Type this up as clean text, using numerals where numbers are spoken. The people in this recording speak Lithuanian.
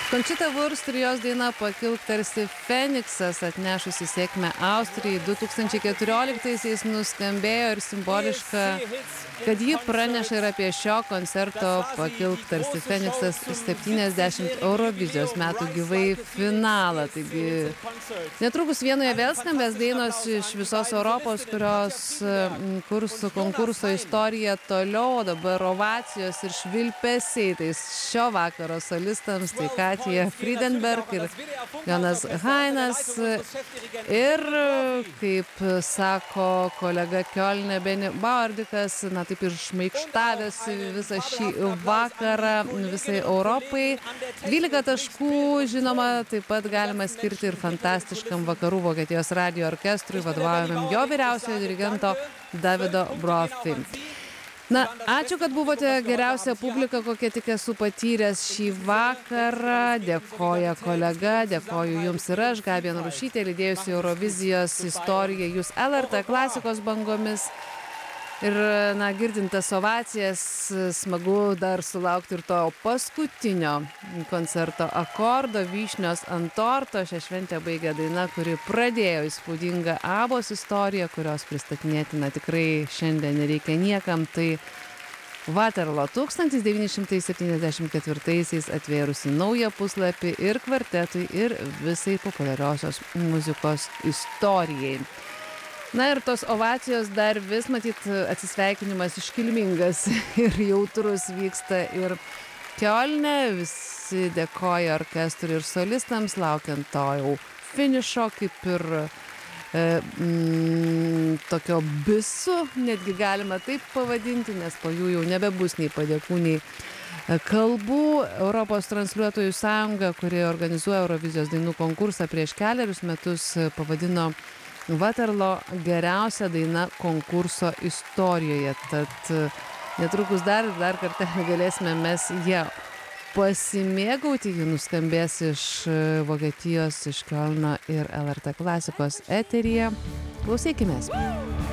Conchita Wurst ir jos daina Pakilk tarsi Feniksas, atnešusi sėkmę Austrijai 2014-aisiais, nuskambėjo ir simboliška, kad ji praneša ir apie šio koncerto Pakilk tarsi Feniksas 70 Eurovizijos metų gyvai finalą. Taigi netrukus Vienoje vėl skambės dainos iš visos Europos, kurios kurs konkurso istorija toliau, dabar ovacijos ir švilpesiai. Tai šio vakaro solistams tai Katja Friedenberg ir Jonas Hainas. Ir, kaip sako kolega Kiolne Beni Bauerdikas, na taip ir šmaikštavęs visą šį vakarą visai Europai. 12 taškų, žinoma, taip pat galima skirti ir fantastiškam Vakarų Vokietijos radijo orkestrui, vadovaujamam jo vyriausiojo dirigento Davido Brothy. Na, ačiū, kad buvote geriausia publika, kokia tik esu patyręs šį vakarą. Dėkoja kolega, dėkoju jums ir aš, Gabija Narušytė, lydėjusi Eurovizijos istoriją jūs LRT klasikos bangomis. Ir, na, girdint tas ovacijas, smagu dar sulaukti ir to paskutinio koncerto akordo, vyšnios ant torto. Šią šventę baigė daina, kuri pradėjo įspūdingą ABBOS istoriją, kurios pristatinėtina tikrai šiandien nereikia niekam. Tai Waterloo 1974-aisiais atvėrusi naują puslapį ir kvartetui, ir visai populiariosios muzikos istorijai. Na ir tos ovacijos dar vis, matyt, atsisveikinimas iškilmingas ir jautrus vyksta ir Kiolne. Visi dėkoja orkestrui ir solistams, laukiant to jau finišo, kaip ir tokio bisu, netgi galima taip pavadinti, nes po jų jau nebebus nei padėkų, nei kalbų. Europos transliuotojų sąjunga, kuri organizuoja Eurovizijos dainų konkursą prieš kelerius metus, pavadino Waterloo geriausia daina konkurso istorijoje. Tad netrukus dar kartą galėsime mes ją pasimėgauti. Ji nuskambės iš Vokietijos, iš Kiolno ir LRT klasikos eteryje. Klausykimės.